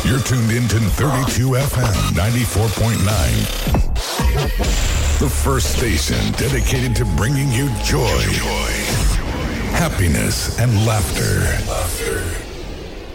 You're tuned into 32 FM 94.9. The first station dedicated to bringing you joy, happiness, and laughter.